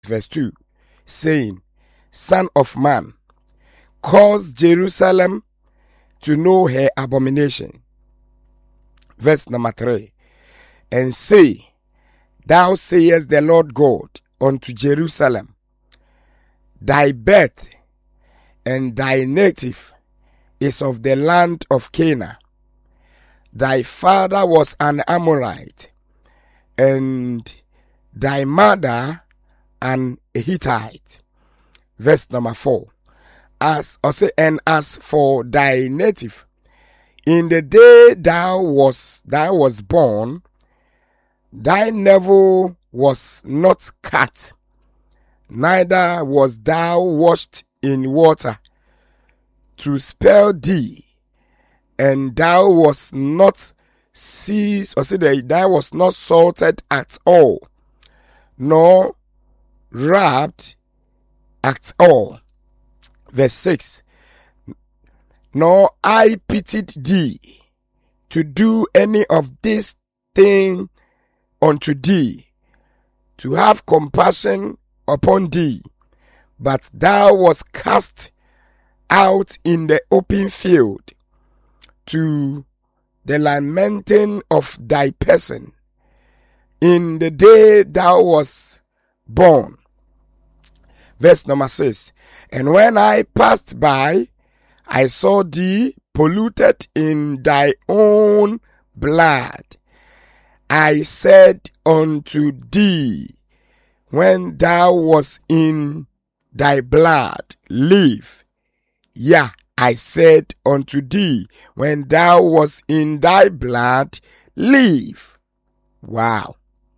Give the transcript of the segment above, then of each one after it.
verse 2, saying, Son of man, cause Jerusalem to know her abomination. Verse number 3, and say, Thou sayest the Lord God unto Jerusalem, Thy birth and thy native is of the land of Canaan. Thy father was an Amorite, and thy mother an Hittite. Verse number 4. As for thy native, in the day thou was born, thy navel was not cut, neither was thou washed in water to spare thee, and thou was not thou was not salted at all, nor rubbed at all. Verse 6. Nor I pitied thee to do any of this thing unto thee, to have compassion upon thee, but thou wast cast out in the open field to the lamenting of thy person in the day thou wast born. Verse number 6. And when I passed by, I saw thee polluted in thy own blood. I said unto thee, when thou wast in thy blood, live. Yea, I said unto thee, when thou wast in thy blood, live. Wow.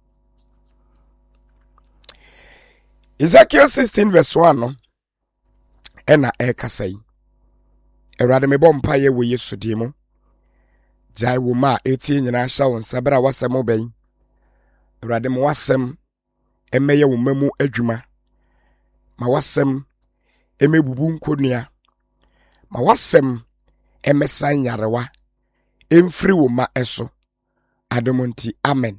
Ezekiel 16 verse 1 no. Ena ekasai. Erade me bompa ye wo Yesu di mu. Jai wo ma eti nyina hya won sabra wasem oben. Erade mo wasem emeye wo mamu adwuma. Ma wasem emebubu nkonua. Ma wasem emesan yarewa. Emfiri wo ma eso. Adomonti amen.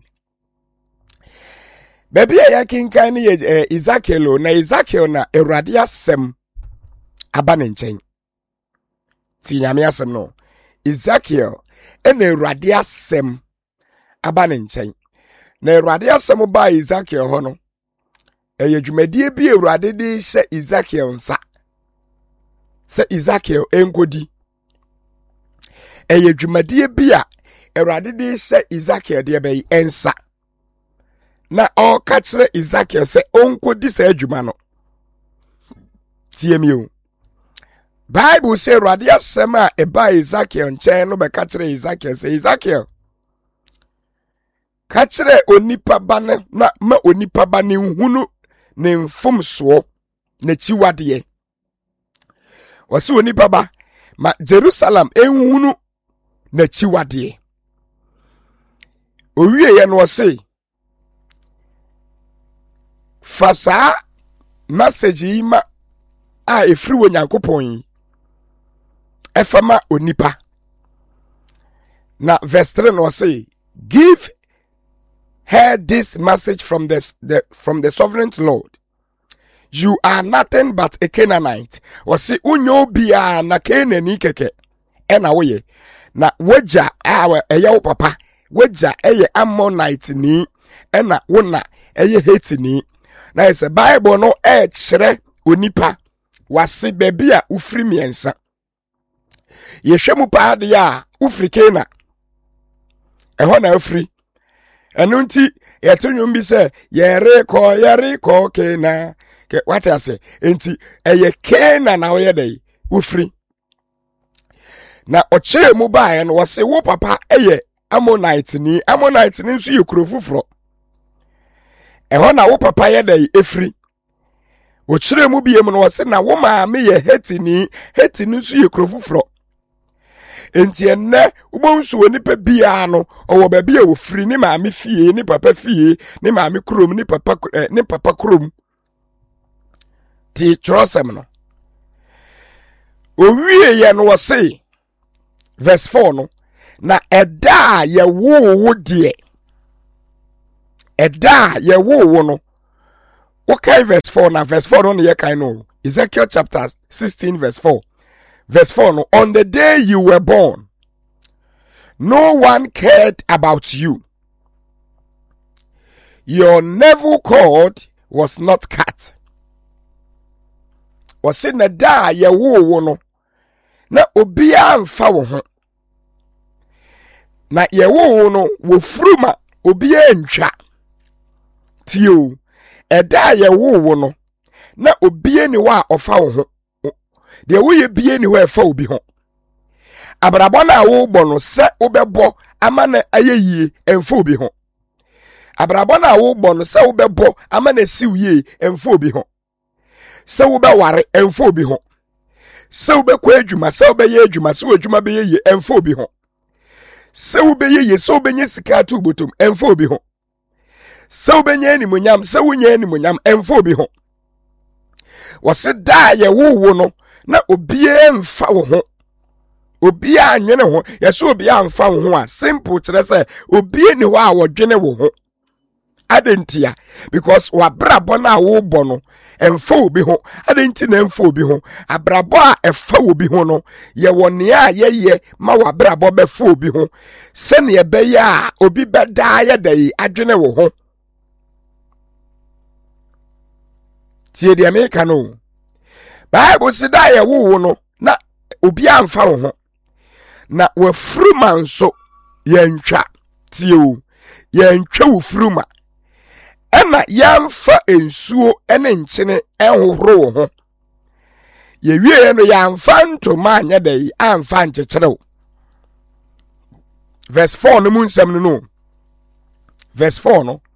Baby ya kinkan ni Ezekiel na Ezekiel na Erade asem aba ne nchen. Ti nyame asem no. Ezekiel ena Erade asem aba ne nchen. Na Erade asem ba Ezekiel ho no. Eye dwumadie bi Erade de hye Ezekiel nsa. Se Ezekiel enkodi. Eye dwumadie bi a Erade de hye Ezekiel de be ensa. Na all kachre Ezekiel se onkodi sa adwuma no. Tie mi o. Bible say Erade asem a eba Ezekiel nchen no be kachre Ezekiel se Ezekiel kachre onipa ba na ma onipa ba ne hunu ne mfom so na chiwade. Wase onipa ba ma Jerusalem enhunu na chiwade. Owie ye no wase fasa message yi ma a efiri wo Nyankopon yi efama onipa. Na verse 3 no say, give her this message from the sovereign Lord. You are nothing but a Canaanite. Wasi unyo biya na Canaani keke. Ena woye. Na weja awe eye papa. Weja eye Ammonite ni. Ena wona eye Heti ni. Na ese Bible no chere onipa. Wasi bebi a ufri miensa. Yeshemu pa de ya ufri Cana. Eho na ufri. Enunti yetonyo mbi se yeriko Cana. Ke what I say? Enti eye Cana na oye dey ufri. Na ochire mu bae no wase wo papa eye Ammonite ni nso ye kurofufro. Eho na wo papa ye dey efri. Ochire mu biem no wase na wo maame ye Heti ni nso ye kurofufro. Enti enne ubonsu onipa bia no owo ba bia wo firi ni maame fie ni papa fie ni maame krom ni papa krom. Ti trosem no. Owie ye no wase verse 4 no na eda ye wo de eda ye wo no Okay, verse 4 now. Verse 4 on the kind of Ezekiel chapter 16, verse 4. Verse 4 no, on the day you were born, no one cared about you. Your navel cord was not cut. Was in the da ye wo no. Na obia mfa wo ho. Na ye wo no wo fruma obia ntwa. Tio. Eda ye wo no. Na obia ni wa ofa wo ho. De wo ye bie ni ho efa obi ho. Abrabọ na wo bọ no se obebọ ama na ayeyie emfa obi ho. Abrabọ na wo bọ no se obebọ ama na siwye emfa obi ho. Se wo be ware emfa obi ho. Se wo be kwa adwuma se wo be ye adwuma se wo adwuma be ye emfa obi ho. Se wo be ye se wo be nye sika atu botom emfa obi ho. Se wo be nye animonyam se wo nye animonyam emfa obi ho. Wose da ye wo no na obie mfa wo ho. Obie anwene ho yeso obie amfa wo ho a simple kire se obie ni ho a wodwene wo ho. Adentia because wabrabọ na wo bọ no emfa obi ho adenti na emfa obi ho abrabọ a efa obi ho no ye wone a ye ma wabrabọ befa obi ho se ne be ya obi beda ye dai adwene wo ho tie de America no Bible say da ye wo no na obi amfa wo ho na wafruma nso ye ntwa tie o ye ntwa wo fruma ena yamfa ensuo ene nkyene enhohoro wo ho ye wie no yamfa ntoma anya dai amfa nkyekyerew verse 4 no munsem no verse 4 no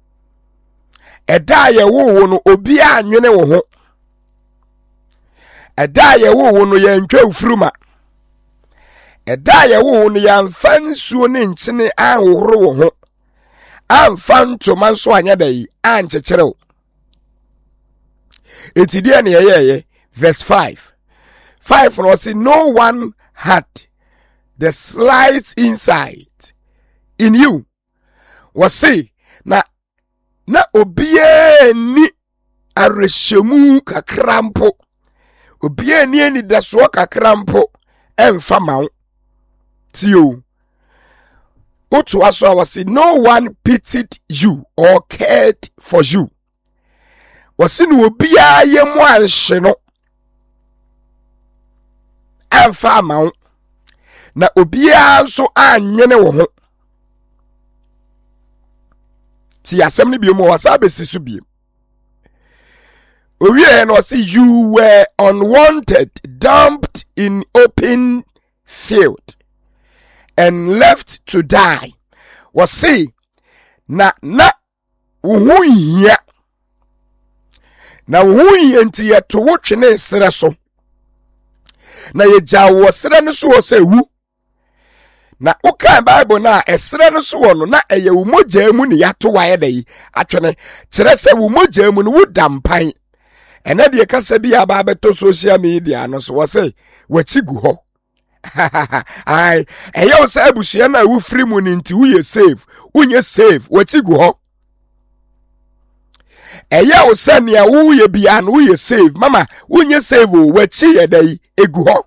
eda ye wo no obi anwene wo ho eda ye wo no ye ntwa ofuruma eda ye wo no yamfa nsuo ne nkyene enhohoro wo ho amfanto manso anya dai ankyekyerew etidie ne yeye verse 5 no say no one had the slight insight in you was say na obie ni areshemu kakrampo obie ni ani daso kakrampo emfa mawo tio Otu aso was say no one pitied you or cared for you. Wasi no obia ye mu anhye no. Amfa amawo. Na obia so anwene wo ho. Ti asem ne bi mo wasa besi so bi. Owie no say you were unwanted, dumped in open field and left to die. Was say na uhunhia na uhunhia nti ye to wotwene sere so na ye gya wo sere no so wo say wu na uka Bible na esere no so wo no na eye wo mogya mu ne yato waye dai atwene kire se wo mogya mu no wo dampan ena de kasa bi aba beto social media no so wo say wachi gu ho ai eyo sa abusua na wo free mu ni nti wo ye save unye save wachi gu ho eyo sa ne wo ye bia no wo ye save mama unye save o wachi ye dai egu ho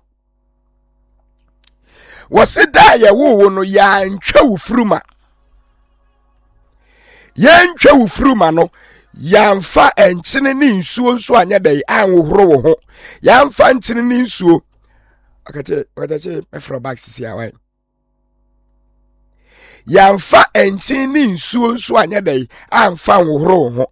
wasida ye wo no ya ntwa wo fruma ye ntwa wo fruma no ya mfa enkyene ni nsuo nso anya dai anwohoro wo ho ya mfa nkyene ni nsuo Wadache mefro back sisi awai. Yamfa enkyene ni nsuo nso anya dai amfa nwohoro ho.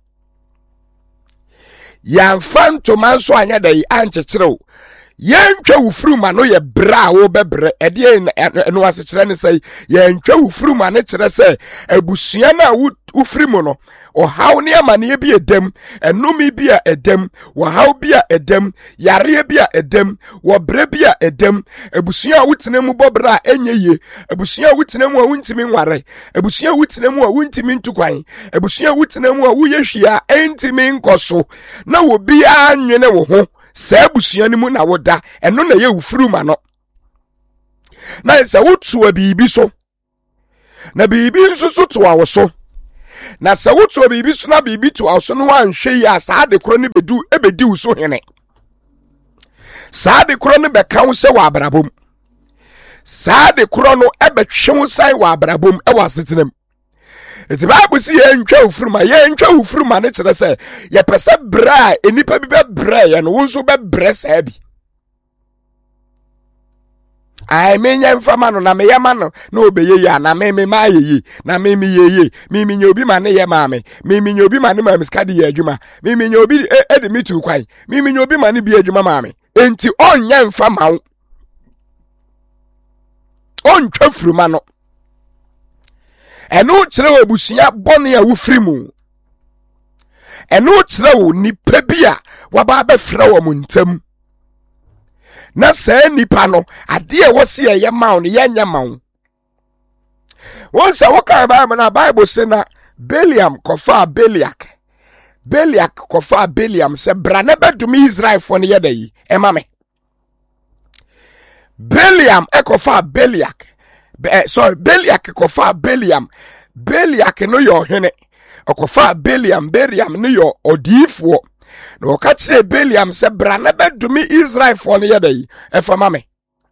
Yamfa ntoma nso anya dai ankyekyerew. Yentwa wo fruma no ye bra wo bebre ede no asekere ne sai yentwa wo fruma ne kire se abusua na wo frimu no ohaw ne amane bi edem enumi bi a edem wohaw bi a edem yare bi a edem wo bre bi a edem abusua wotena mu bobra enyeye abusua wotena mu a wontimi nware abusua wotena mu a wontimi ntukwan abusua wotena mu a woyehwia entimi nkoso na wo bi anwene wo ho sa abusua ni mu na woda eno na ye wufuruma no na se wotu abibi so na bibi nso so to awo so na sɛ woto bibi so na bibi to aso no wanhwe yi a saa de koro ne ebedi wo so hene saa de koro ne bɛka wo sɛ wɔ abrabom saa de koro no ɛbɛtwe wo san wɔ abrabom ɛwɔ asetenam enti Bible si yɛntwa wo firima ne kyerɛ sɛ yɛpɛ sɛ brɛ a enipa bi bɛbrɛ yɛ no wo nso bɛbrɛ saa bi ai menya mfama no na meyama no na obeye ya na me ma yeye na me yeye me nya obi ma ne ye ma me nya obi ma ne ma miskadi ye adwuma me nya obi edi mitu kwan me nya obi ma ne bi adwuma ma me enti onnya mfama wo ontwa firima no eno kyerɛ obusia bɔne a wo firimu eno kyerɛ wo nipa bi a waba bɛfrɛ wo muntam na sɛ nipa no ade a wɔsi ɛyɛ ma wo ne yɛnyɛ ma wo wɔn sɛ wɔka Bible na Bible sɛ na Beliam kɔfa Beliak kɔfa Beliam sɛ bra na bɛdome Israelfoɔ no yɛda yi ɛma me Beliam ɛkɔfa Beliak kɔfa Beliak no yɛ ɔhene ɔkɔfa Beliam no yɛ odiifoɔ na ɔka kyerɛ Beliam sɛ bra na bɛdome Israelfoɔ no yɛda yi ɛfama me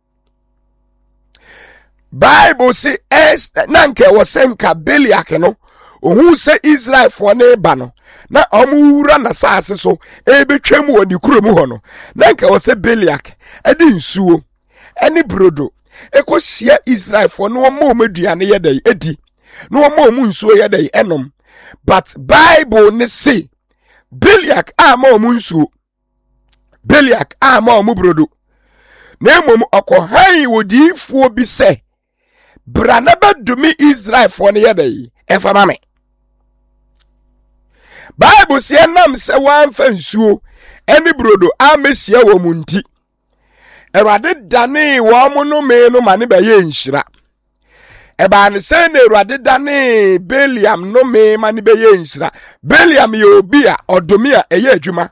Bible si na nke wɔ sɛ nka Beliak no ohun sɛ Israelfoɔ no ba no na ɔmowura n'asase so ebetwam wɔ ne kurom hɔ no na nka wɔ sɛ Beliak ɛde nsuo ɛne brodo ekohyia Israelfoɔ no wɔn mo aduane yɛda yi edi na wɔn mo nsuo yɛda yi ɛnom but Bible ne say Beliak ama omu nsuo Beliak ama omu brodo na emom ɔkɔhan wodiifoɔ bi sɛ bra na bɛdome Israelfoɔ no yɛda yi ɛfama me Bible sɛ nam sɛ wɔamfa nsuo ɛne brodo amehyia wɔ mu nti Awurade dane wɔn no me no ma ne bɛyɛ nhyira ɛbaa ne sɛ na Awurade dane Beliam no me ma ne bɛyɛ nhyira Beliam yɛ obi a ɔdome a ɛyɛ adwuma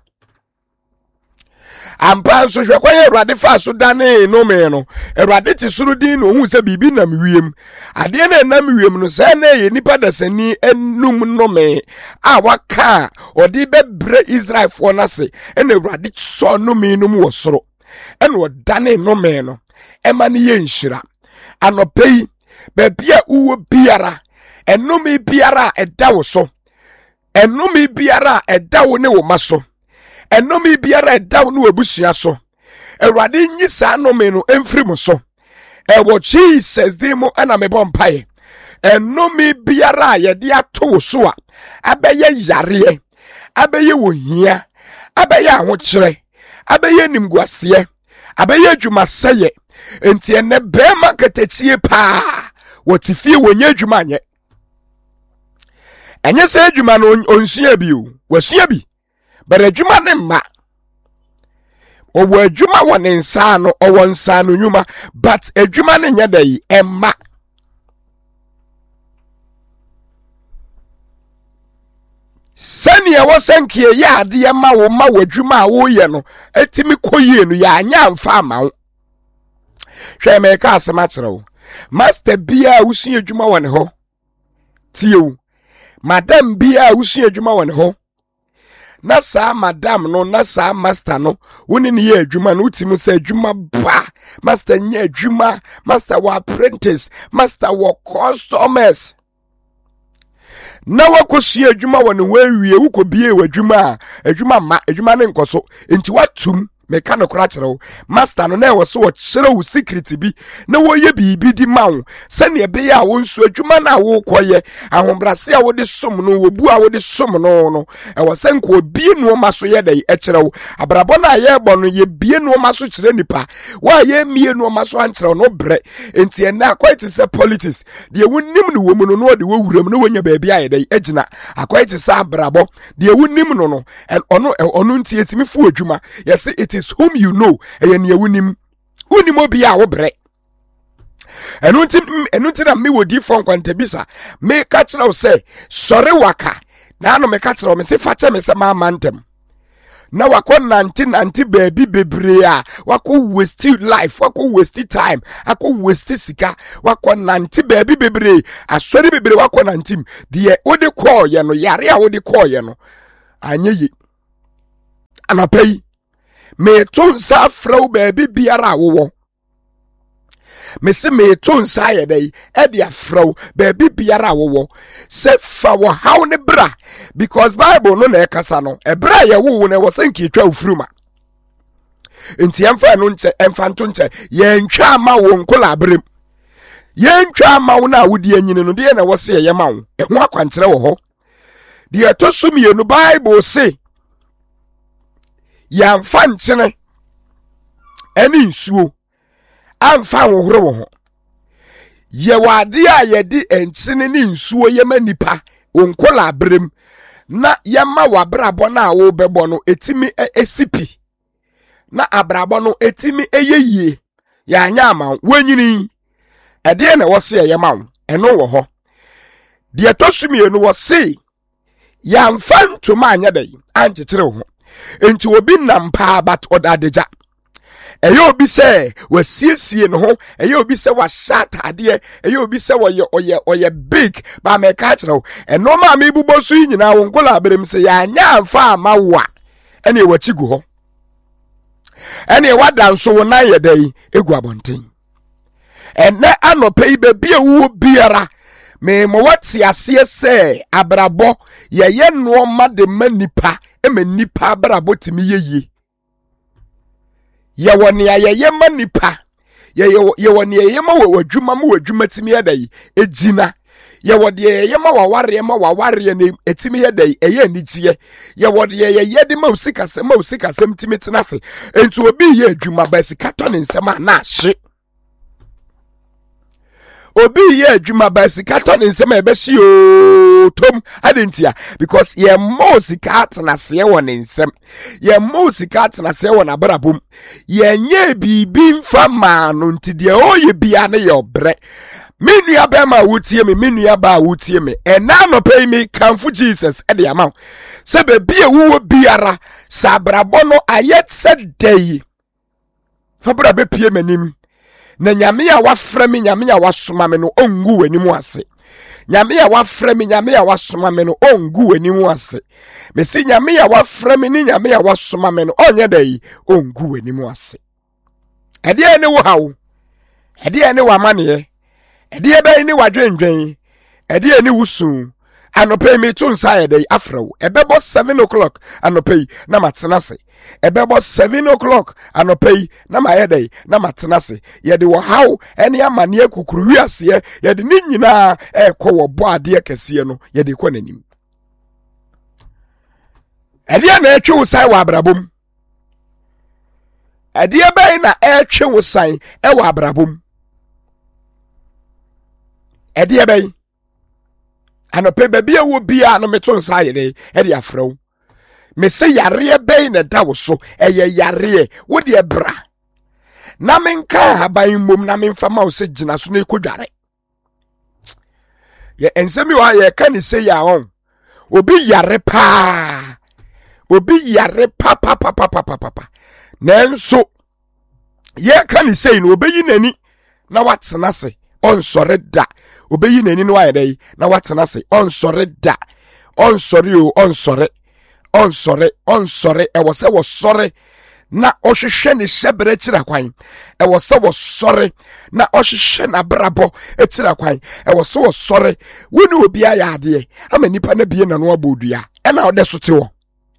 ampa nso hwɛ kwan Awurade fa so dane no me no Awurade te soro din no hu sɛ biribi nam wiem adeɛ na nam wiem no sɛ na yɛ nipa dasani enum no me a waka ɔde bɛbrɛ Israelfoɔ no ase ɛna Awurade sɔ no me no mu wɔ soro ɛna ɔdane no me no ɛma ne yɛ nhyira anɔpɛ yi baabi a uwo biara enome biara ɛda wo so enome biara ɛda wo ne wo ma so enome biara ɛda wo ne wabusua so Awurade nyi saa nome no emfiri mo so ɛwɔ Jesus din mu ɛna mebɔ mpae enome biara yɛde ato wo so a abɛyɛ yareɛ abɛyɛ wohia abɛyɛ ahokyerɛ abɛyɛ nimguaseɛ abɛyɛ adwumasɛyɛ enti ene bɛma ketechie paa wɔte fie wɔnyɛ adwuma anyɛ ɛnyɛ sɛ adwuma no onsua bi o wasua bi but adwuma ne mma ɔwɔ adwuma wɔ ne nsa no ɔwɔ nsa no nnwuma but adwuma ne nyɛ da yi ɛmma sɛnea wɔsɛnkeɛ yɛ adeɛ ma wo ma w'adwuma a woyɛ no ɛtumi kɔyie no yɛanya mfa ama wo hwɛ mɛka asɛm akyerɛ wo master bia usua adwuma wɔ ne hɔ tie madam bia usua adwuma wɔ ne hɔ na saa madam no na saa master no woni ne yɛ adwuma no utimi sɛ adwuma ba master nyɛ adwuma master wɔ apprentice master wɔ customers na wakosua adwuma wɔ ne hɔ awie wukɔ bie wɔ adwuma a adwuma ne nkɔ so enti watum meka no kora kyerɛ wo master no na ɛwɔ so wɔkyerɛ wo secret bi na wɔyɛ biribi di ma wo sɛnea ɛbɛyɛ a wo nso adwuma no a wokɔyɛ ahobrɛase a wode som no wɔbu a wode som no ɛwɔ sɛ nka obie nnoɔma so yɛ dɛ ɛkyerɛ wo abrabɔ no a yɛbɔ no yɛbie nnoɔma so kyerɛ nipa wo a yɛmmie nnoɔma so ankyerɛ no brɛ enti ɛnɛ akɔyɛ te sɛ politics deɛ wonim no wɔ mu no na ɔde wɔwuram na wɔnya baabi a yɛdɛ agyina akɔyɛ te sɛ abrabɔ deɛ wonim no no ɔno nti yɛtumi fo adwuma yɛsɛ it is whom you know ɛyɛ nea wonim obi a wobrɛ ɛno nti na me wodi fɔ nkwantabisa me ka kyerɛ wo sɛ sɔre waka na ano me ka kyerɛ wo me se fa kyɛ me sɛ maama ntɛm na wako nanti baby bebre a wako waste life, wako waste time, wako waste sika, wako nanti baby bebre asori bebre wako nantim de wode call ye no yare a wode call ye no anye yi anapai me to nsa frau baby biara wo me se me to nsa ye dai e de afrau baby biara wo se fa wo haw ne bra because Bible no na ekasa no e bra ye wo na wo sanki twa ofuruma enti emfa no nche emfa nto nche ye ntwa ama wo nkola abrem ye ntwa ama wo na wodi anyini no de na wo se ye ma wo e ho akwankyere wo ho de to sumie no Bible se ya mfa nkyene eni nsuo amfa wo horo wo ho ye wade a ye di enkyene ni nsuo ye ma nipa onkola abrem na yema wabrabo na wo bebo no etimi esipi na abrabo no etimi eyeyie ya anya ama wanyini ede na wo se yema wo eno wo ho de tosumie no wo se ya mfa ntoma anya dai ankyekere wo ho enti obi nampa but odadeja eyo obi se wasiesie no ho eyo obi se wa shata ade eyo obi se oye big ba me ka kire eno ma me bubo so nyina wo nkola abrem se ya anya amfa ama wa ene wachigu ho ene wada nso wo nan yedai egu abonten ene anope ibe bia wo biara me mo wati ase se abrabo ye no ma de manipa nipa abrabo timi yeye ye woni ayeye manipa ye woni ayeye ma wadwuma ma wadwuma timi yedai ejina ye wodi ayeye ma waware ne etimi yedai eye anigie ye wodi ayeye de ma usikasem timi tenase entu obi ye adwuma ba sikato ne nsema na ahye obi ye adwuma ba sikato ne nsema ebe hye o tom adentia because ye mo sikato na se won nsem ye mo sikato na se won abrabom ye nye bibi mfa ma no ntide oye bia ne ye obre menua ba ma wutie me menua ba wutie me ena no pay me kanfu Jesus e de ama se be bia wuwo biara sa abrabo no ayet se dei fa bra be pie manim na nyame a wafra me nyame a wasoma me no ongu wanimu ase nyame a wafra me nyame a wasoma me no ongu wanimu ase me si nyame a wafra me ni nyame a wasoma me no onye dai ongu wanimu ase ade ene wo hawo ade ene wa mane ade ebe ni wadwendwen ade ene wusu anope me to nsa dai afrawo ebebo 7 o'clock anope na matenase ebebo 7 o'clock anope na mayedai na matenase yede wo haw ene amane akukuru wiase yede ni nyina ekwo wo bo ade kese no yede kɔ nanim ade na etwe wo sai wa abrabom ade ebe na etwe wo sai wa abrabom ade ebe anope bebia wo bia no meto nsa yede ede afrawo me se yare be na da wo so eye yare wo de bra na menka haban mom na memfa ma wo se gina so na ekodware ye ensemi wa ye ka ni se ya on obi yare pa nanso ye ka ni se no obeyi nani na watena se onsore da obeyi nani no wa dai na watena se onsore da onsore o onsore ewo se wo sore na ohwehwe ne hyebere kira kwan ewo se wo sore na ohwehwe na brabo ekira kwan ewo se wo sore woni obi aya ade ama nipa na bie na no abodua e na ode so te wo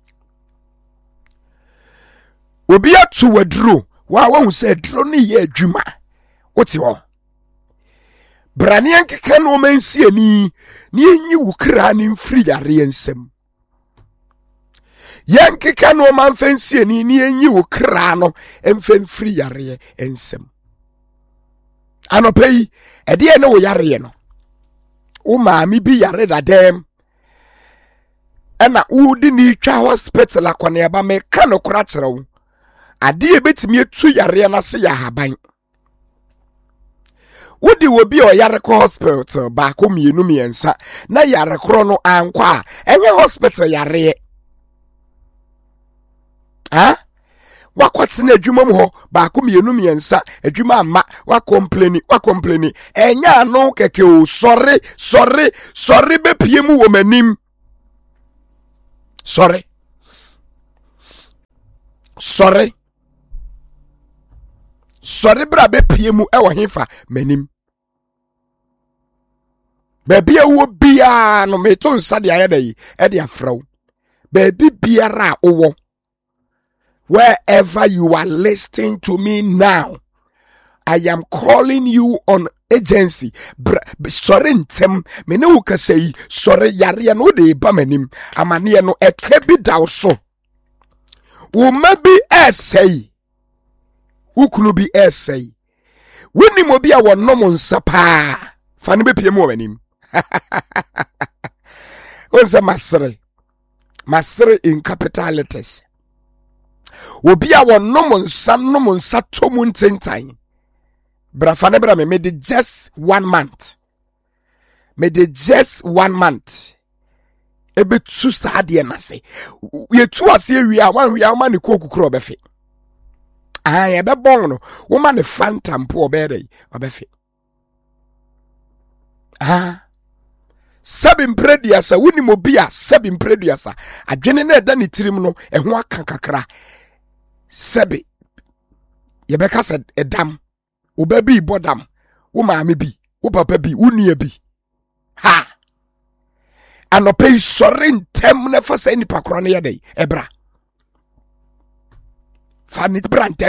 obi atu waduro wa hu se duro ne ye adwuma wote wo brane nkeka no mansi ani ne enyi wo kra ne mfiri yare nsem yankeka no man fancy ni enyi wo kra no emfemfiri yare ensem anopai ede ene wo yare no wo maami bi yare dadem ena wudi ni twa hospital akone aba me ka no kra kire wo ade ebetimi etu yare na se ya haban wudi wo bi o yare ko hospital ba ko mienu miensa na yare kro no ankwa enye hospital yare wobɛtena adwuma mu ho baako mienu miensa adwuma amma wa complaini enya no keke o sorry bepie mu wo manim sorry bra bepie mu e wo hefa manim baby wo bia no meto nsa de ayeda yi e de afraw baby biara owo wherever you are listening to me now, I am calling you on agency. Sorry ntem me ne wo kasai sorry yare no de ba manim amane no ekebi daw so wo mabi essay ukunu bi essay woni mo bia wo no mo nsa pa fa ne bepie mo manim onse masre in capital letters obi a won no nsa to mu ntentan brafa ne bra me de just 1 month ebe tu saade na se ye tu ase wi a wan wi a ma ne kokukuro obefe ye be bon no wo ma ne fanta mpo obere obefe sabin prediasa woni mo bia sabin prediasa adwene na eda ne tirim no eho aka kakra sebe ye beka se edam wo babi bodam wo maame bi wo papa bi wo nia bi ha anope sori ntem na fa se nipa kro na ye dey ebra fa ni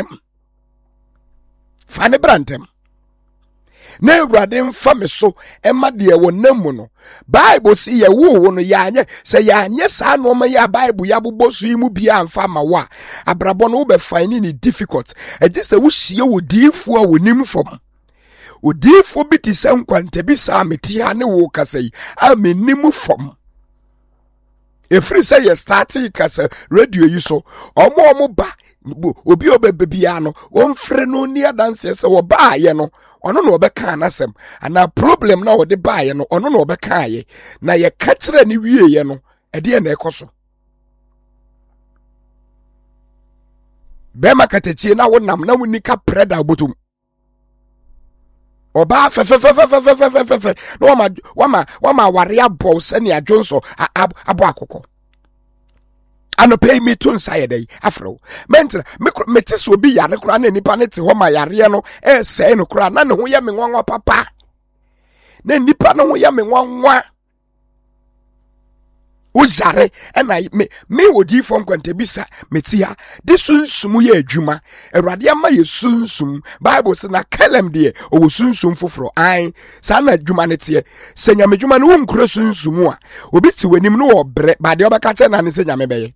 brantem na Ewurade mfa me so ema de wo namu no Bible si ye wo no yanye se yanye sa no ma ya Bible ya bobosu yi mu bia mfa ma wa abrabo no wo be find ni difficult e just se wo hie wo diifo a wonim fom odifo bi ti se nkwanta bi sa meti ha ne wo kasai a menim fom efri se ye start kasa radio yi so omo ba obi obebia no wonfre no ni adanse se wo ba ye no ono no obeka anasem ana problem na wo de ba ye no ono no obeka ye na ye katre ni wie ye no ede na ekoso be makatechie na wonam na wonika preda obotum oba fe no wama ware abo se ne adwonso abo akoko ano pay me to nside dey afro mentra metis obi yare kura na nipa ne te ho ma yare no se no kura na ne ho ye me nwanwa papa na nipa no ho ye me nwanwa o jare na me wodi fom kwante bisa metia de sunsumu ye adwuma Ewurade ama ye sunsum Bible se na kalem de o sunsum foforo an sa na adwuma ne te se nyame adwuma no nkura sunsumu a obi ti wanim no obre ba de obeka che na ne se nyame beye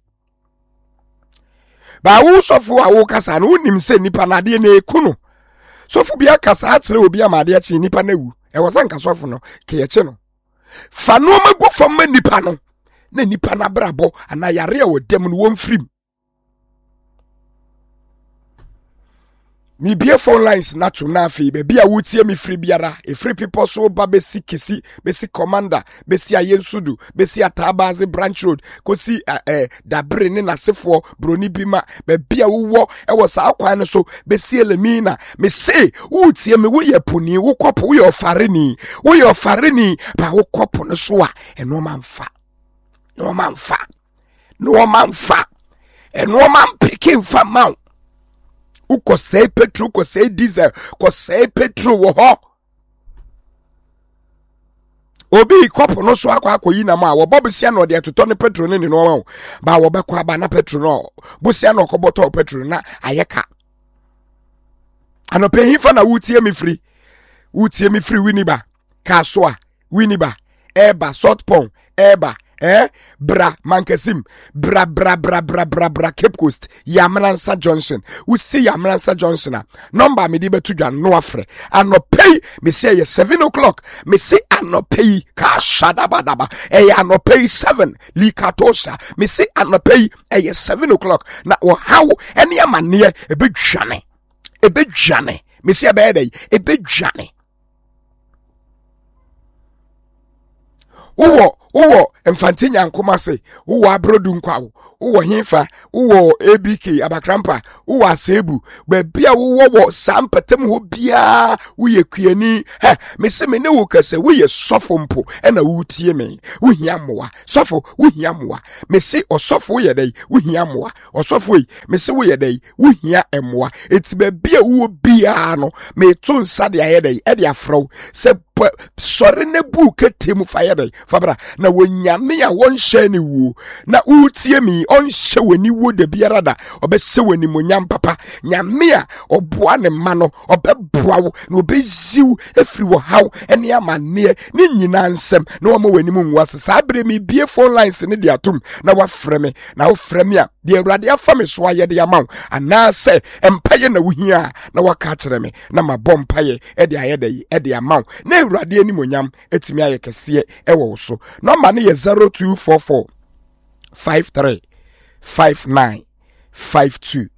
ba wo sofo a wo kasa no unim se nipa na de na ekuno sofo bia kasa atere obi amade a chi nipa na wu e wo san kasofo no ke ye che no fa no magu fam nipa no na nipa na brabo ana yare a wo dem no won frim mi bie phone lines na to na afi be bia wutie mi free biara e free people so ba besi kisi besi commander besi ayensudu besi atabaze branch road kosi dabre ne nasefo broni bima be bia wo e wo sa akwan so besi elamina me say wutie me wo ye poni wo kopo wo ye ofareni ba wo kopo no so a eno manfa no manfa eno man pikin fa maw uko say petrol ko say diesel ko say petrol wo ho obi kopo no so akwa na ma wo bobusia no de atoto ne petrol ne no ma ba wo bekwa ba na petrol no busia no ko bottle petrol na ayeka anope hifa na wutie mi free winiba kasoa winiba eba salt pond eba bra mankesim bra Cape Coast Yamransa Junction usi Yamransa Junction a number me di betu dwa no afre anopay me say 7 o'clock me say anopay ka shadabadaba anopay 7 likatosha me say anopay 7 o'clock na o how any amane ebedwane me say ebedwane Uwo mfantinya nkoma se uwo abrodu nkwa uwo hinfa uwo ABK abakrampa uwo asebu bebia wo sampatem ho bia uye kuani me se me ne wo kase uye sofo mpo na wutie me uhia moa sofo uhia moa me se osofo uye dai uhia moa osofo yi me se uye dai uhia emoa eti bebia wo bia no me to nsa de aye dai e de afro se sore ne bu ketemu fire dai fabra na wonyame a wonhye ne wu na utie mi onhye wani wo de biara da obese wani monyam papa nyame a oboa ne ma no obeboa wo na obeziw efiri wo haw ene amane ne nyina nsem na wo ma wani mu nwase saa bre mi bie phone lines ne de atum na wa frɛ me na wo frɛ me a de awurade afa me so aye de amaw ana se empaye na wuhia na waka kyerɛ me na mabɔ mpaye e de aye de e de amaw na awurade ani monyam etimi aye kese e wo so number ne ye 0244 53 59 52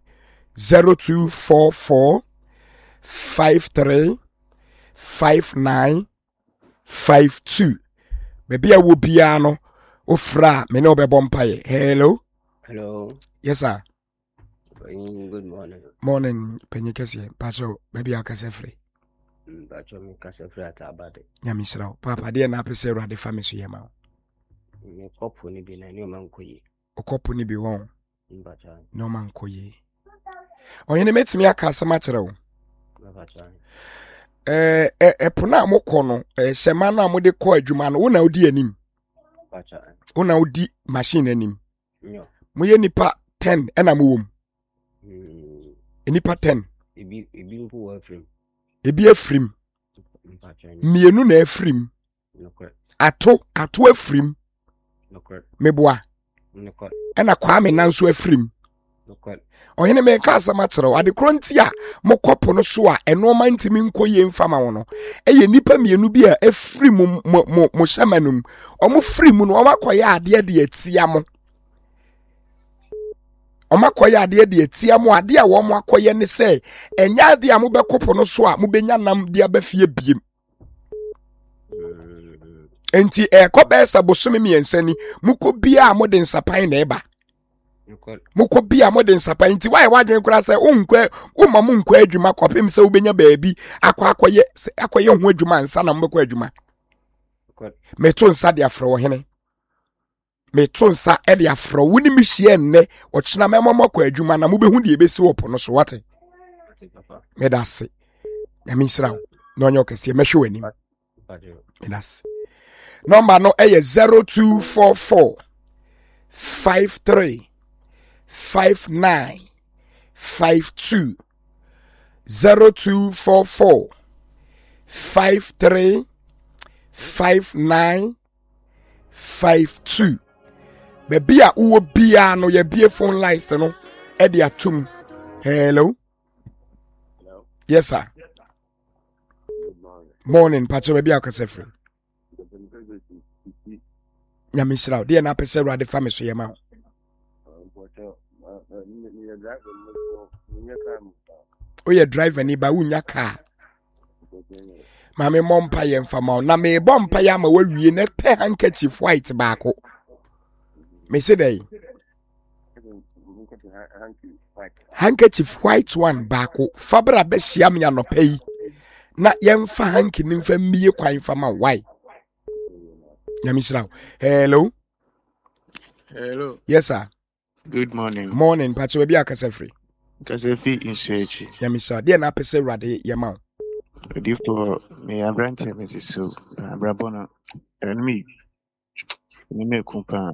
0244 53 59 52 baby a wo bia no ofra me no bebo mpaye. Hello. Yes sir. Good Morning penye kese pacho baby akase free pacho me kase free atabade nyami sraw papa de na pese ro ade fami so yema me kopo ni bi na ni o man koyi okopo ni bi won pacho no man koyi oyene metimi aka asema kire wo pacho epona amokọ no sema na amode kọ adwuma no wo na odi anim pacho wo na odi machine anim yo moye nipa 10 ena mo wom nipa 10 ebi mpo wa frame ebi afrim mienu na afrim ato afrim meboa ena kwa me nanso afrim oyene me ka asama kyerɛw ade kronti a mokopo no so a eno ma ntimi nkoye mfama wo no eye nipa mienu bi a afrim mo shamanum omo frim no omakoye ade de atia mo omakoye ade de atia mo ade a wo mo akoye ne se enya ade a mo bekopo no so a mo benya nam de abafie biem enti ekobesa bosome miensani muko bia mo de nsapan na eba muko bia mo de nsapan nti why wadwen kura se onkwa umma mo nkwa adwuma kopem se ubenya baabi akoye ho adwuma nsa na mbekọ adwuma meto nsa de afro hene meto nsa e de afro woni mi hie enne ochina memomokọ adwuma na mubehu de ebesi wopo no so wate medase nyamisra no onyo kese mehwe wani medase number no eye 0244 53 59 52 0244 53 59 52 bebia uwo bia no ye bie phone lines no e de atum. Hello. Yes sir. Morning pacho bebia akase free nyamisra de na pese ro ade fami so yema o ye driver ni ba unya car mame mompa ye mfama na me bompa ya ma wawie na pe handkerchief white baako me say dey handkerchief white one baako fabra be hia me anopai na yemfa hanki ni mfa miye kwan fama why nyamisra. Hello. Yes sir. Good morning. Morning pacho bia akase free Kasefi insechi nyamisra de na pese rade yema ready for me abrante me so abrabona enemy me kumpa.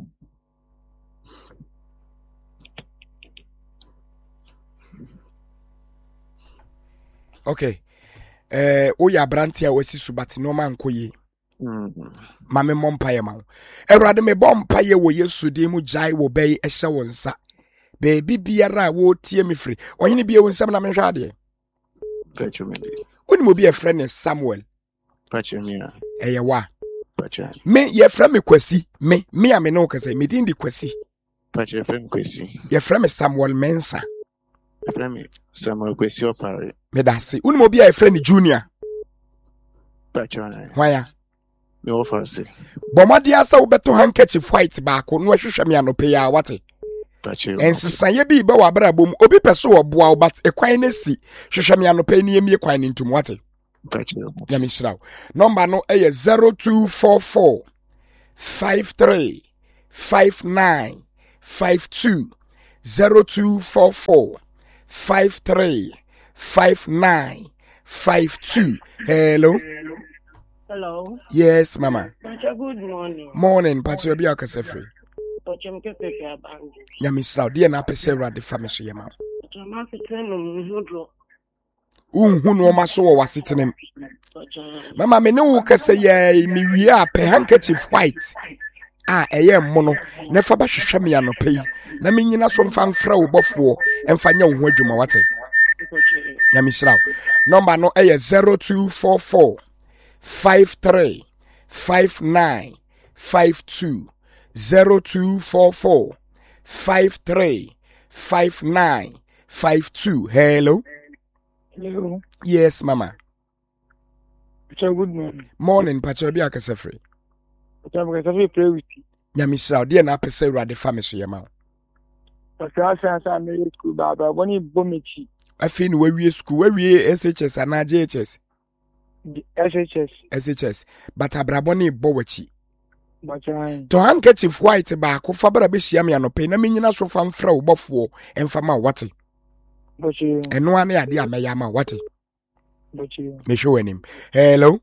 Okay. O ya abrante a wasi subati no man koyi mame mompaye ma Ewurade me bompaye wo Yesu de mu jai wo bei ehye wo nsa beebi biara wo tie me firi onyene bie wo nsam na me hwa ade Pacho me oni mo bi e frɛ ne Samuel Pacho me eye wa Pacho me ye frɛ me Kwasi me a me no kasa me din di Kwasi Pacho frɛ Kwasi ye frɛ me Samuel Mensa frɛ me Samuel Kwasi opare me da se oni mo bi e frɛ ne Junior Pacho waya me offer say bomade asa wo beto handkerchief white baako no ahwehwɛ me anope ya wate Pacho. Ensesaye bi ba wabrabom obi pese oboa o but ekwan na si hwehwe me anopa ni emi ekwan ni ntum wate Pacho. ya me shiraw number no 0244 53 59 52 0244 53 59 52. Hello. Hello. Yes, Mama. Pacha, good morning. Morning, Pacha. Be aka free. Pacha, mkepe abandi. Ya misraw de na pese rade fa so yema. Pacha, ma fiteno muhudro. Unhu no ma so wo wasetenem. Pacha. Mama me ne wo kase ye mi wie a pe handkerchief white. Eye mmo no na fa ba hwehwe me anopa yi. Na me nyina so mfa mfra wo bofo emfa nya wo ho adwuma wate. Ya misraw. Number no 0244 53 59 52 0244 53 59 52. Hello. Hello. Yes, Mama. Pacha, good morning. Morning, Pacha. Be aka free. Pacha, mkepe pray with you. Ya misraw de na pese rade fa so yema. Pacha, asa me school baba boni bomechi. Afi ni wawie school, wawie SHS ana JHS. SHS. But abraboni bo wachi. Pacha. To handkerchief white ba ko fa bra be hia me anope na me nyina so fa mfra wo bofo emfa ma wate. Pacha. Eno ane ade a me ya ma wate. Pacha. Me show him. Hello.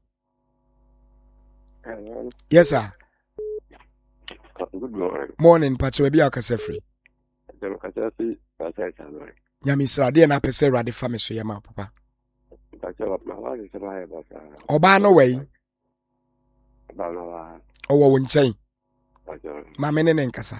Hello. Yes, sir. Good morning. Morning, Pacha. Be aka free. Democracy, Pacha, Salary. Nyami sra de na pese rade fa so yema papa. Pacha, my wife is alive, but Oba no way. Banawa. Owo wo nchen. Pacha. Ma me ne nkasa.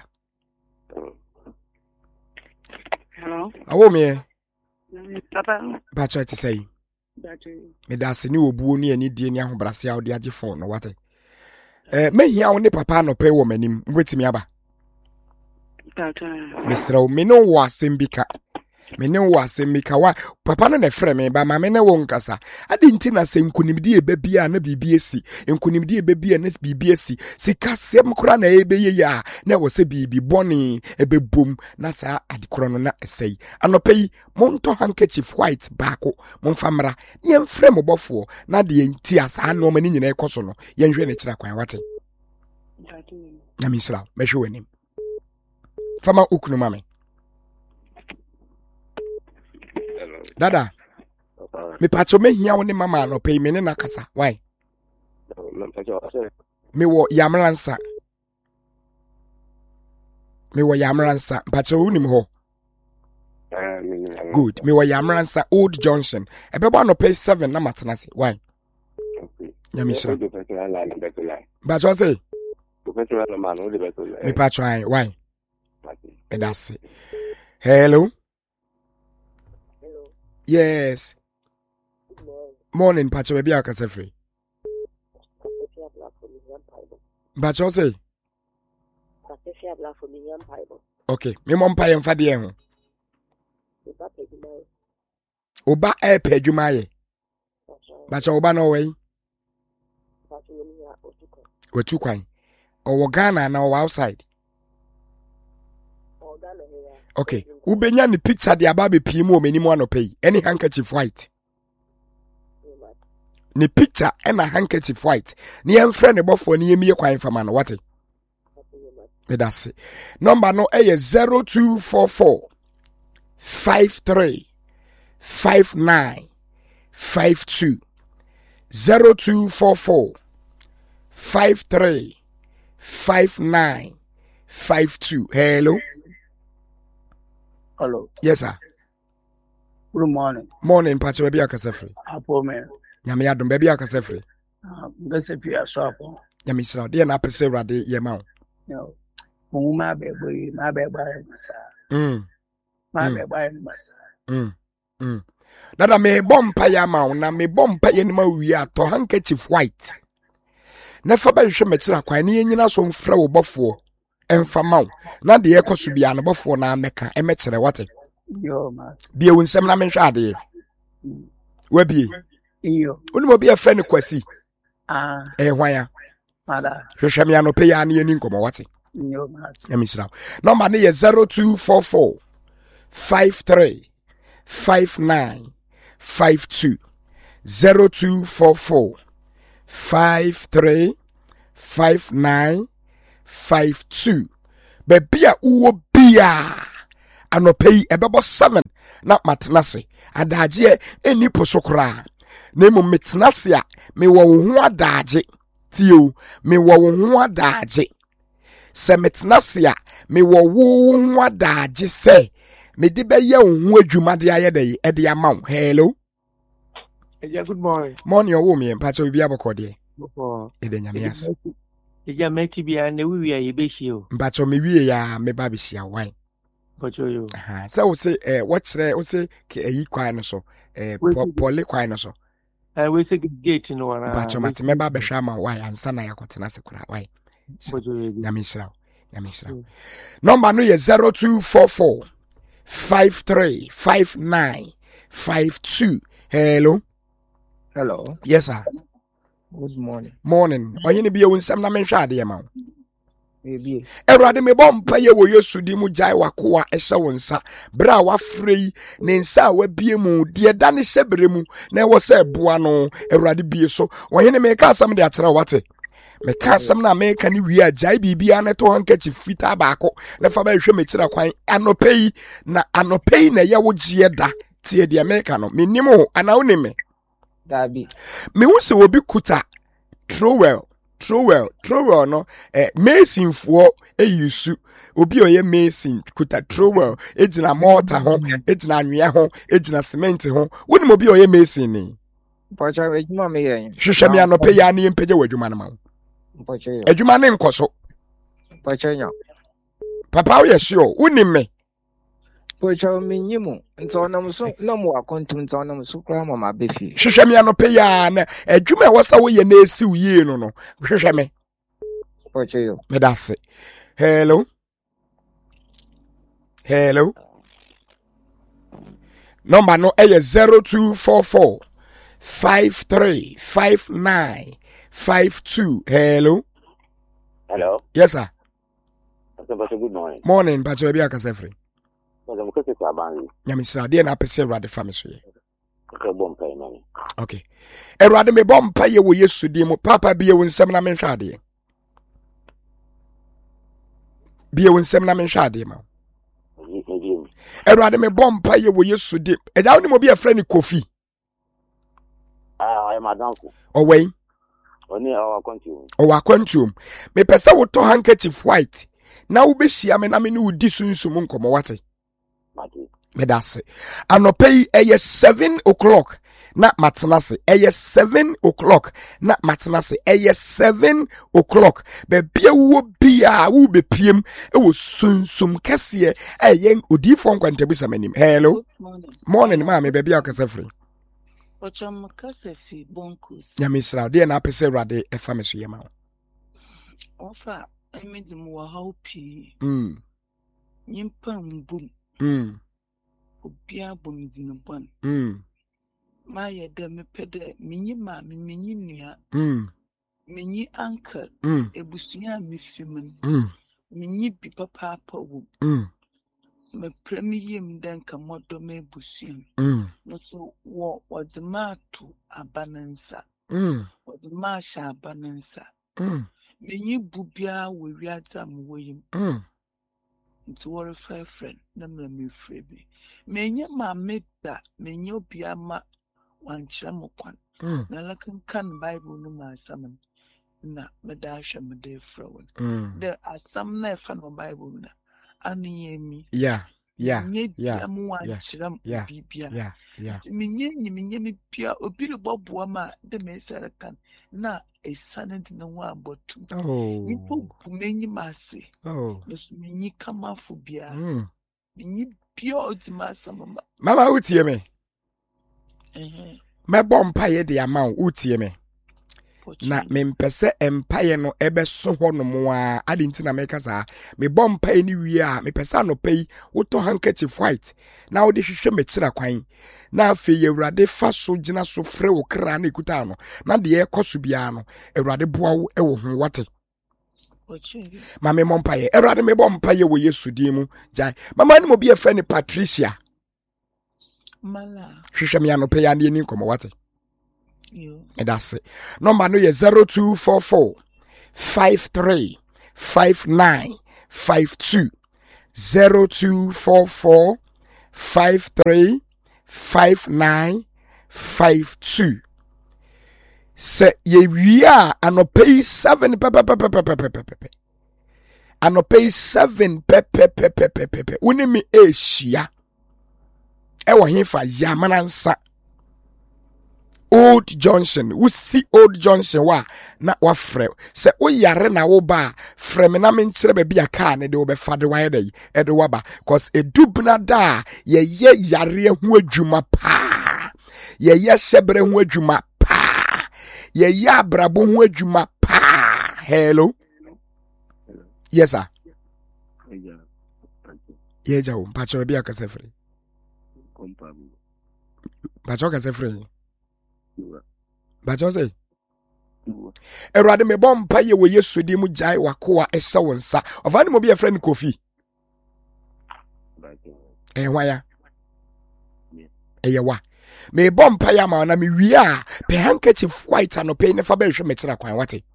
Hello. Awo me Papa. Pacha ti say. Pacha. Me da se ni obuo ni ani die ni ahobrase a wo de age phone no wate. Mehia wo ne papa no pe wo manim ngwetimi aba. Pacha. Mesra me no wo asem bika. Me ne wo asem bika wa papa no na frɛ me ba ma me ne wo nkasa. Ade nti na se nkunimdi ebe bia na bibi esi. Nkunimdi ebe bia na bibi esi. Sika sem kura na ebe ye ya na wo se bibi boni ebe bom na sa adekoro no na esei. Anopa yi monto handkerchief white baako monfa mra. Ne mfrɛ mo bofo na de nti asa no mani nyina ekoso no. Ye nhwe ne kira kwan wate. Na misra me hwe wanim. Fama ukunu mame. Dada. Me pacho me hia wo ne mama no pay me ne nakasa. Why? Me wo yamransa. Me wo yamransa. Pacho unim ho. Good. Me wo yamransa Old Johnson. Ebeba no pay 7 na matenase. Why? Nyamishra. Pacho say. Me pacho ai. Why? That's it. Hello. Yes. Morning, Pacho. Maybe I can say free. Pacho say. Okay. Me mom pa yemfa de ho. Oba e pedwuma ye. Pacho oba no way. Wetu kwan. Owo Ghana na owo outside. Okay. Ubenya ni picture de aba be piemu o menimu anopai. Any handkerchief white. Ni picture and a handkerchief white. Ni emfre ne bofo ni yemie kwan fama no wate. Me that's it. Number no 0244 53 59 52 0244 53 59 52. Hello. Hello. Yes, sir. Good morning. Morning, Pacho. Baby, I can say free. Apo me. Nyame adom baby, I can say free. Bese fi aso apo. Nyame sra. Dey na pese rade ye ma. Yo. Mo ma be masa. Ma be masa. Dada me bompa ya ma na me bompa ye ni ma wi ato handkerchief white. Na fa ba hwe me kira kwan ne nyina so mfra wo bofo. Emfa ma na de ekoso bia na bofo na meka emekere wate. Yo ma. Bie wonsem na menhwa ade. Wa bie. Iyo. Onimo bia friend kwasi. Ah. Hwan ya? Mada. Hwehwe me anope ya na yeni nkomo wate. Yo, Master. Let me see now. Number ni 0244 53 59 52 0244 53 59 52. Bebia uwo bia anopei ebebo 7 na matnase adaje eni posokra na emu metnase a me wo ho adaje tio me wo ho adaje se metnase a me wo ho adaje se me de be ye ho adwuma de aye de e de ama. Hello. Yeah, good morning. Morning owo me pa che bia bokode Before e de nyame ase yeah, meti bia na we ye be hio. mpa che me wie ya me ba be hia wan. But you. Aha, so we say what chere we say eyi kwan no so pole kwan no so. We say gate no one. Mpa che mate me ba be hwa ma wan ansa na yakotena se kura wan. But you. Nyame shira. Number no ye 0244 53 59 52. Hello. Hello. Yes sir. Good morning. Morning. Oyini bi ewunsam na menhwa ade ma. Maybe. Erade me bompa ye wo Yesu di mu jai wakoa ehye wonsa bra wa frei ne nsa wa bie mu de da ne hyebere mu na wo se boa no erade bie so oyini me ka asam de akere wate me ka asam na me ka ni wi a jai bibia na to hankachi fita baako na fa ba hwe me kira kwan anopei na ye wo gie da tie de me ka no menim ho ana wo ne me Dabi. me wo se obi kuta trowel no mason for eyusu obi oye mason kuta trowel ejina mortar ho ejina anwea ho ejina cement ho woni mo bi oye mason ni Pocha ejuma me yen. hwehwe me anope ya ne mpege wadwuma no ma Pocha yo. adwuma ne nkoso Pocha nya. papa wo ye sure woni me Pocha me nyimu. Nto na muso na mu akontu nto na muso kra mama befi. hwehwe me anope ya na adwuma wasa wo ye na esi wo yie no hwehwe me Pocha yo. me dase. Hello. Number no 0244 53 59 52. Hello. Yes sir. Good morning. Morning but we be akase free. I'm going to Abani. Nyame sra de na pese Erade family so ye. Okay. Okay. Erade me bompa ye wo Yesu di mu papa bie wo nsem na menhwa ade. Bie wo nsem na menhwa ade ma. Erade me bompa ye wo Yesu di. Eja woni mo bi e frɛ ni Kofi. I am Adanko. Owei. Oni our country. Owa kwantum. Me pese wo to handkerchief white. Na wo be hia me na me ni udi sunsum nkomo wate. Me dase. Anopei eye 7 o'clock. Na matenase eye 7 o'clock. Na matenase eye 7 o'clock. Be bia wo bia wo be piem e wo sunsum kese eye odifo nkwantabusa manim. Hello. Morning ma me be bia okase free. Ocham kasefi bonkus. Nyame sra de na pese Erade e fa me so yema. Ofa emidim wa haupi. Nyimpa mbum. Obia bom dinabon. Ma ye de me pede minyi ma minyi nua. Minyi uncle. Ebusunya mi fimen. Minyi bi papa wo. Me premium den ka modo me busuam. No so wo the matu abanansa. The masha abanansa. Minyi bubia we wiatam woyim. Nti wore friend na me free bi. Menye ma meda menye obia ma wankyere mo kwan. Na lakan kan Bible no ma asam na meda hwe meda frewon. There are some na fa no Bible na aniyemi. Yeah. Minye mi pia obiri bobo ma de me sere kan na esane de no wa botu. Nipo bumenyi mase. Yes minyi kama fo bia. Minyi pia otima samama. Mama utie me. Me bompa ye de ama utie me. Na me mpese empaye no ebe so ho no mo a ade ntina me kasa me bompa ni wie a me pese no pei wo to handkerchief white na wo de hwehwe me kira kwan na afi ye Erade fa so gina so frɛ wo kra na ekuta no na de ekoso bia no Erade boa wo e wo ho wate Mame mompaye. Erade me bompaye wo Yesu dimu. Jai. Mama ni mo bi efe ni Patricia. Mala. Hwehwe me anope ya ne ni nkomo wate. Yo. And that's it. Number no ye 0244 53 59 52 0244 53 59 52. Se ye wia anope 7 pepe. Anope 7 pepe. Uni mi ehia. Ewo himfa yamanansa. Old Johnson, we see Old Johnson wa na wa frɛ sɛ wo yare na wo ba frɛ me na me nkyerɛ ba bia car ne de wo be fa de wa dey e de wa ba cause edubna da ye yare ho adwuma pa ye hyebre ho adwuma pa ye abrabo ho adwuma pa. Hello, yes sir, ye jawo mpacho bia ka se frɛ mpacho ka se frɛ Bacho say Erade me bompa ye wo Yesu di mu jai wakoa ese wo nsa. Ofani mo bi e friend Kofi. Waya. Wa. Me bompa ya ma na me wi a pe handkerchief white anope ne fa be hwe me kira kwan wate.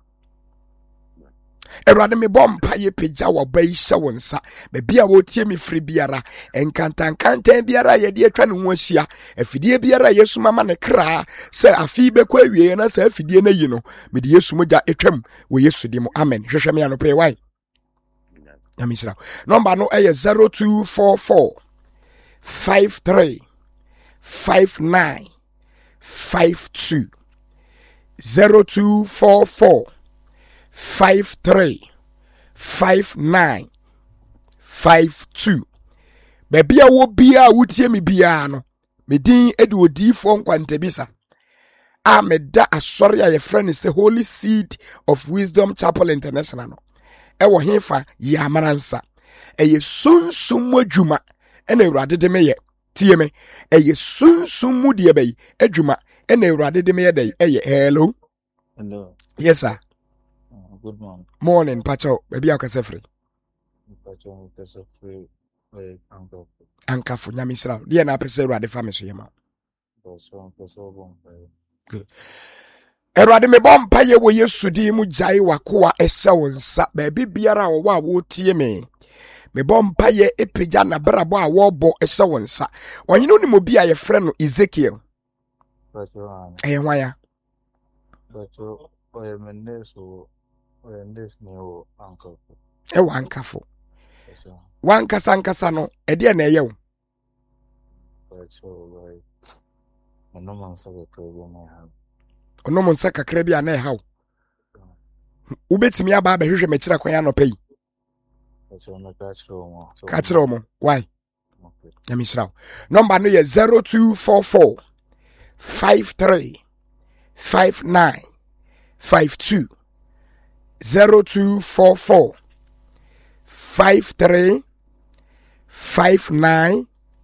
Erade me bompa ye peja wo ba hye wo nsa. Be bia wo tie me firi biara enkantan biara ye de atwa ne ho ahia afidie biara Yesu mama ne kra se afi be kwa wie na se afidie na yi no me de Yesu moja etwam wo Yesu di mo amen. Hwehwe me anope why Yamisra. Number no 0244 53 59 52 0244 53 59 52. Baby a wo bia wutie me bia no me din edi odifo nkwantebisa a me da asori a ye friend say Holy Seed of Wisdom Chapel International no e wo hefa ya maransa eye sunsum adwuma ena Awurade de me ye tie me eye sunsum mu de be adwuma ena Awurade de me ye dey eye. Hello, yes sir. Good morning. Morning, Pacho. Baby, I can say free. Pacho, I say free. Ankafu, Nyamisra. Dear, na pese Erade family so yema. Good. Erade me bompa ye wo Yesu di mu jai wakoa ese wo nsa. Baby biara wo tie me. Me bompa ye epeja na brabo a wo bo ese wo nsa. Onyino ni mo bia ye frɛ no Ezekiel. Pacho. Waya. Pacho, meneso. Ewa ankafo. Wankasa no ede na eye wo. Ono monsa kakra bia na eha wo. Ubetimi aba hwehwe mekira kwan anopa yi. Ka kire omo. Why? Yamisra. Number no ye 0244 53 59 52 0244 53 59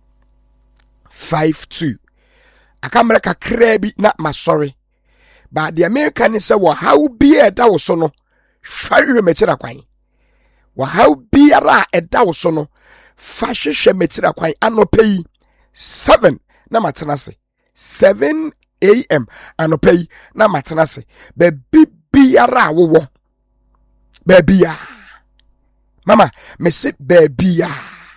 52. Akamera kakra bi na masori. Ba the American say wo how bi e da wo so no. Hwahwe mekira kwan. Wo how bi ara e da wo so no. Fa hwehwe mekira kwan anopai 7 na matenase. 7 AM anopai na matenase. Be biara wo Babia. Mama, me sit babia.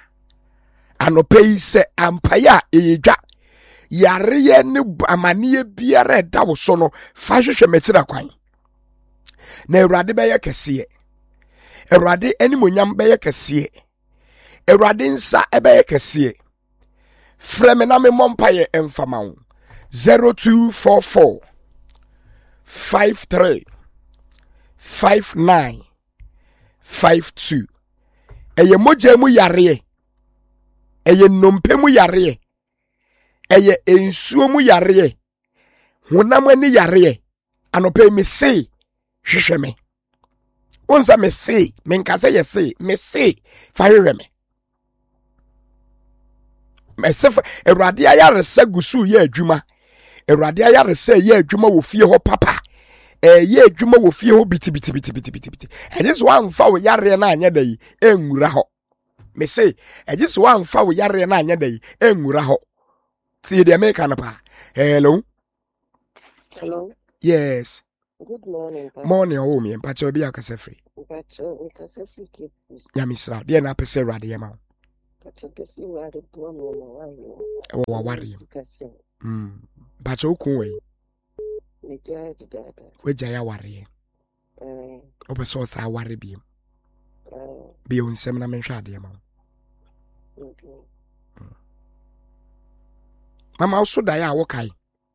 Anope se ampaya eja. Yare ne amanie biara da wo so no fa hwehwe metira kwan. Na Awurade beye kese. Awurade animonyam beye kese. Awurade nsa ebeye kese. Freme na me mompaye emfama wo. 0244 53 59 52. Eye moja mu yare. Eye nompe mu yare. Eye ensuo mu yare. Honam ani yare. Anope me se hwehwe me. Onza me se, me nkase ye se, me se fa hwehwe me. Me se Awurade ayare se gusu ye adwuma. Awurade ayare se ye adwuma wo fie ho papa. ye adwuma wo fie ho biti eje so amfa wo yare na anya dai enwura ho me say eje so amfa wo yare na anya dai enwura ho ti de make na pa. Hello. Yes. Good morning, Pastor. Morning o me pa che obi akase free. Pastor, we can say free keep. Ya misra de na pese rade yema. Pastor, pesi we are the one Wa ware. Ba che okun we. Ni ja dada. We ja ya ware. Obe so sa ware bi. Bi on sem na menhwa ade yema. Mama also da ya wo kai.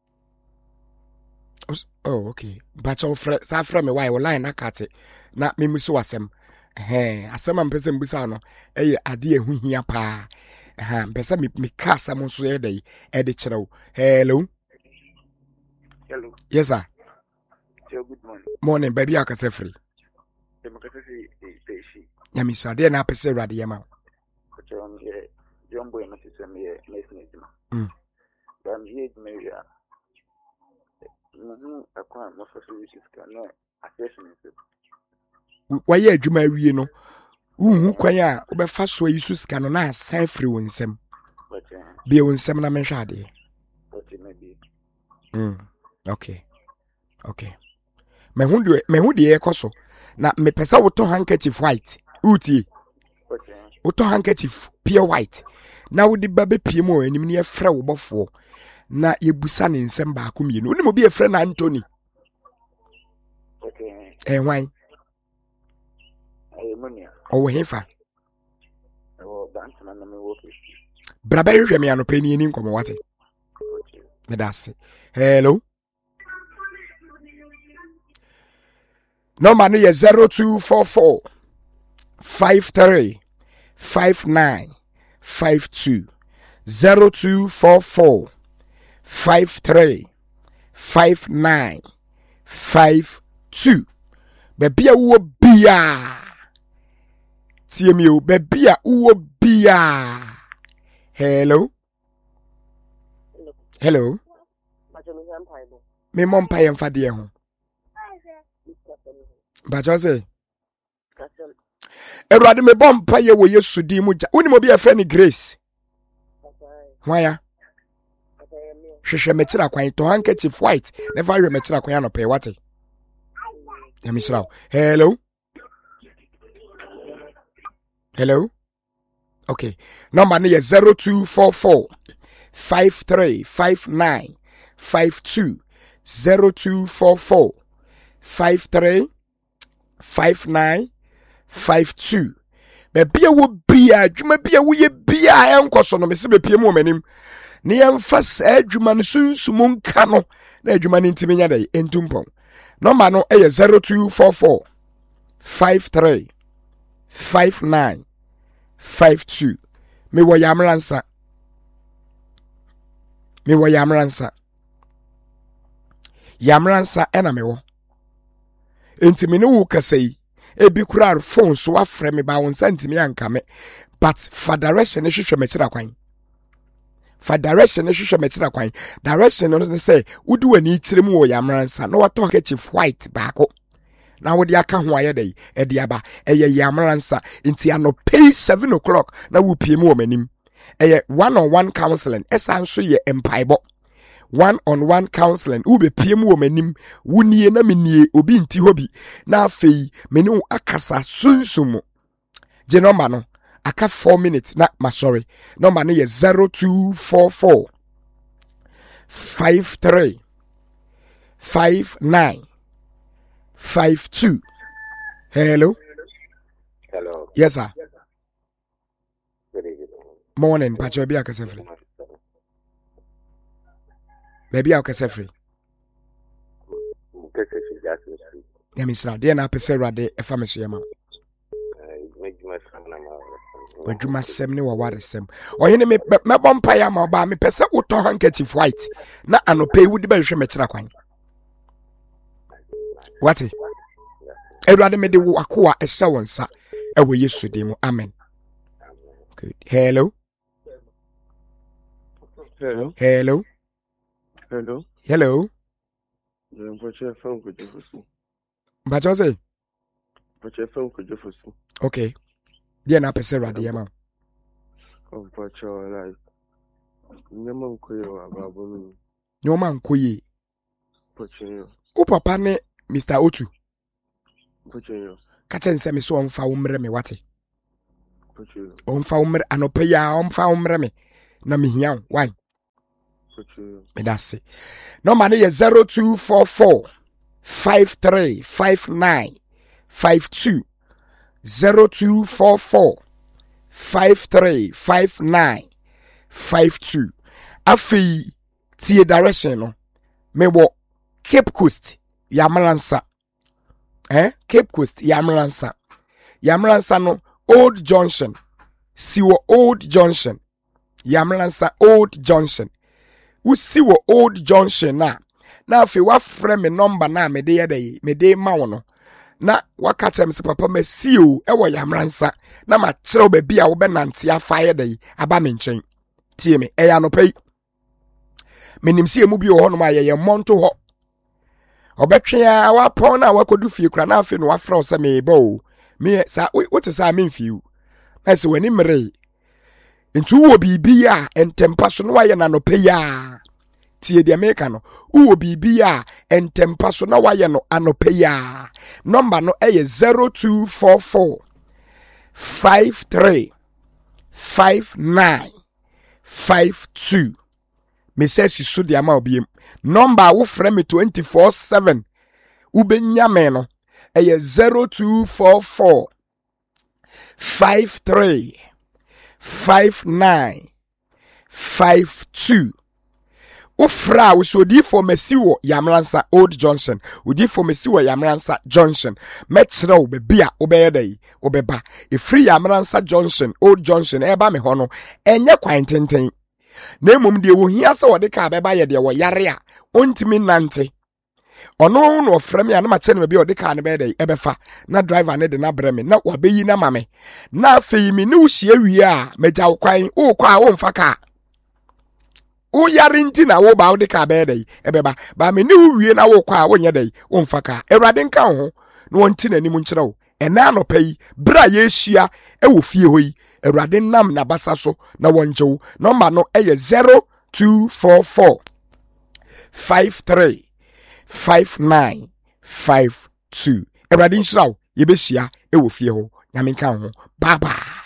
Oh, okay. But your friend, sa friend me why line na kate na me muso asem. Asem am pese mbusa no. Ade ehu hia pa. Pese me ka asem so e dey e de kire wo. Hello. Hello. Yes sir. Good morning. Morning baby akase free. Democracy station. Ya mi so de na pese rade yema. Ko ye jombo e masisem ye nesnezima. Bam ye meya. Akwa mo for services kan no assessment. Waye adwuma wie no. Uhu kwan a obefa so yisu sika no na asan free wonsem. Bi wonsem na menhwa ade. Okay. Me hu de ekoso na me pesa woto handkerchief white. Uti. Woto handkerchief pure white. Na wodi babe pie mo anim ne efre wo bofo. Na yebusa ne nsem ba ko mienu. Oni mo bi efre na Anthony. Wan. O hefa. Braba hwehwe me anope ni ni nkomo wate. Me dase. Hello. Number no ye 0244 53 59 52 0244 53 59 52. Bebia wo bia. Tie mi o bebia wo bia. Hello. Hello. Me mom pa yem fade ho. Ba jose. Erade me bom pa ye wo Yesu di mu ja. Oni mo bi e friend Grace. Waya. Hwehwe me kira kwan to handkerchief white. Never hwe me kira kwan anope wate. Ya misraw. Hello. Hello. Okay. Number no 0244 53 59 52 0244 53 59 52. Bebia wo bia adwuma bia wo ye bia enkoso no me se bepie mu omanim. Ne yemfa sa adwuma no sunsumu nka no na adwuma no ntimi nya dai entumpon. Number no 0244 53 59 52. Me wo yamransa. Yamransa ena me wo. Enti me ne wo kasai. Ebi kura phone so afre me ba won santimi anka me. But for direction hwehwe me kira kwan. Direction no say wudi wani tire mu wo yamransa no wato handkerchief white baako. Na wo de aka ho aye dai e de aba eye yamransa nti ano pay 7 o'clock na wo pie mu wo manim. Eye one-on-one counseling esan so ye empaibo. One-on-one counseling ube pie mu wo manim wunie na menie obi nti hobi na afei me ne akasa sunsumu. Je number no aka 4 minutes na sorry. Number no ye 0244 53 59 52. Hello. Yes sir. Morning, Pacho Bia Kasefri. Baby Al Kasefri. Yamisra, dear na pesera de a famous yama. Wajuma semni wa waresem. Or you me bompire ma ba me pesa uto handkerchief white. Na anope would be shemechra kwan. What? Everybody made the wakua a sawansa. Ewe Yesu demo. Amen. Good. Hello. Hello. Hello. Hello. Hello. Mbacho say Like, okay. Dear na pese rade yema. Nyoma nkoye. O papa ne Mr. Otu. Kacha nse me so onfa umre me wate. Onfa umre anope ya onfa umre me na mehia why? Me da se. Number ne 0244 5359 52 0244 5359 52. Afi tie direction no. Me wo Cape Coast Yamlansa. Cape Coast Yamlansa. Yamlansa no Old Junction. Siwo Old Junction. Yamlansa Old Junction. Siwo Old Junction na. Na afi wa frame me number na me de yede me de ma wono. Na wakata me se papa me siwo ewo Yamlansa na ma kire obabi a wo be nante afa yede aba me nchen. Tie me eya no pay. Menim se emu bi wo no ma ye monto ho. Obetwe a wapon na wakodu fie kura na afi no wafra o se me ba o. Me sa what is I mean for you? Na se wani mere. Ntu wo bibi a entempa so no waye na no pe ya. Tie de America no. Wo bibi a entempa so na waye no anope ya. Number no eye 0244 53 59 52. Me say si so de ama obiem. Number wo frame me 24/7. Ubenya me no eye 0244 53 59 52. Ufra we so di for Mesiwo Yamlansa Old Junction. Udi for Mesiwo Yamlansa Junction. Metre wo be bia obeye dai obeba. E free Yamlansa Junction Old Junction eba me hono enye kwan tenten. Na emom de wo hia se wo de ka beba ye de wo yare a ontimi nante. Ono no frame ya na ma che na be o de ka ne be dai ebefa na driver ne de na breme na wa beyi na mame. Na afei mi ne wo hie wie a meja wo kwan wo kwa wo mfa ka. O yarinti na wo ba wo de ka be dai ebeba ba me ne wo wie na wo kwa wo nya dai wo mfa ka. Ewrade nka ho no wonti na nim nkyere wo. Ena no pai bra ye hia e wo fie hoyi Ewrade nam na basa so na wonjew. Number no eye 0244 53 59 52. Ewrade nhyira wo ye be hia e wo fie ho. Nyame nka ho. Bye bye.